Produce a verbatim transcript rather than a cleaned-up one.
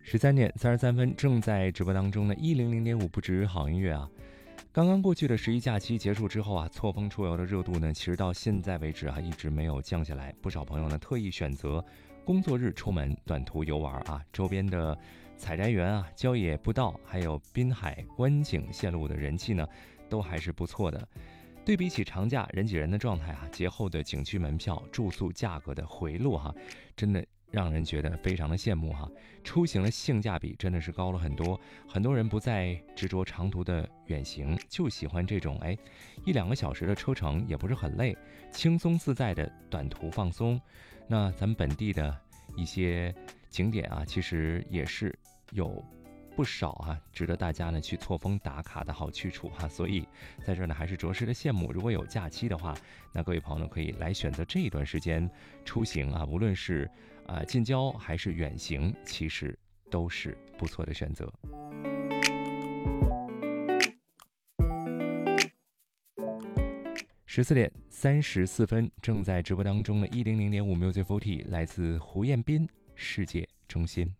十三点三十三分，正在直播当中的一零零点五不止好音乐啊。刚刚过去的十一假期结束之后啊，错峰出游的热度呢，其实到现在为止啊，一直没有降下来。不少朋友呢，特意选择工作日出门短途游玩啊，周边的采摘园啊、郊野步道，还有滨海观景线路的人气呢，都还是不错的。对比起长假人挤人的状态啊，节后的景区门票、住宿价格的回落哈、啊，真的让人觉得非常的羡慕哈。出行的性价比真的是高了很多，很多人不再执着长途的远行，就喜欢这种哎一两个小时的车程也不是很累，轻松自在的短途放松。那咱们本地的一些景点啊，其实也是有不少啊，值得大家呢去错峰打卡的好去处哈、啊，所以在这儿呢还是着实的羡慕。如果有假期的话，那各位朋友可以来选择这一段时间出行啊，无论是啊、呃、近郊还是远行，其实都是不错的选择。十四点三十四分，正在直播当中的一零零点五 Music Forty 来自胡彦斌，世界中心。